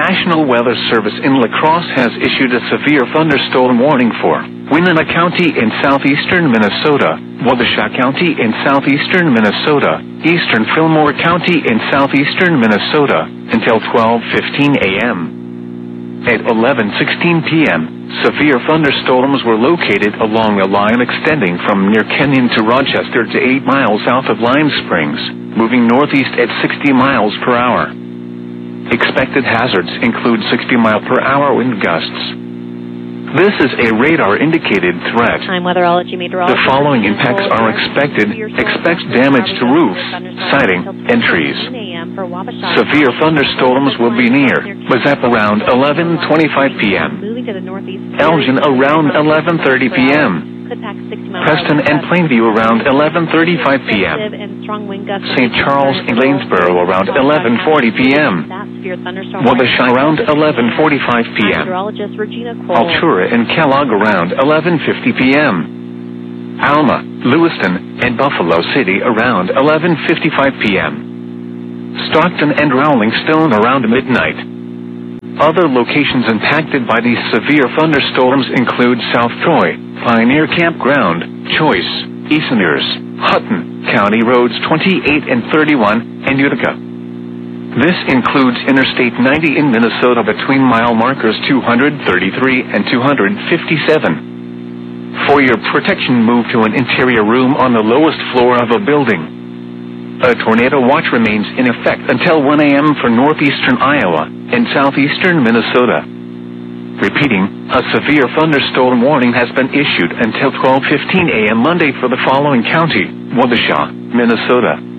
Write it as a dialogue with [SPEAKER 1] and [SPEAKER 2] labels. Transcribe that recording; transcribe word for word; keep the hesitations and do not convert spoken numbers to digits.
[SPEAKER 1] National Weather Service in La Crosse has issued a severe thunderstorm warning for Winona County in southeastern Minnesota, Waukesha County in southeastern Minnesota, eastern Fillmore County in southeastern Minnesota, until twelve fifteen a m At eleven sixteen p m, severe thunderstorms were located along a line extending from near Kenyon to Rochester to eight miles south of Lime Springs, moving northeast at sixty miles per hour. Expected hazards include sixty mile per hour wind gusts. This is a radar-indicated threat.
[SPEAKER 2] Time weatherology meteorology.
[SPEAKER 1] The following impacts are expected. Expect damage to roofs, siding, and trees. Severe thunderstorms will be near Mazep around eleven twenty-five p m Elgin around eleven thirty p m Preston and Plainview around eleven thirty-five p m Saint Charles and Lanesboro around eleven forty p m Waukesha around eleven forty-five p m Altura and Kellogg around eleven fifty p m Alma, Lewiston, and Buffalo City around eleven fifty-five p m Stockton and Rowling Stone around midnight. Other locations impacted by these severe thunderstorms include South Troy, Pioneer Campground, Choice, Easoners, Hutton, County Roads twenty-eight and thirty-one, and Utica. This includes Interstate ninety in Minnesota between mile markers two hundred thirty-three and two hundred fifty-seven. For your protection, move to an interior room on the lowest floor of a building. A tornado watch remains in effect until one a m for northeastern Iowa and southeastern Minnesota. Repeating, a severe thunderstorm warning has been issued until twelve fifteen a m Monday for the following county: Waukesha, Minnesota,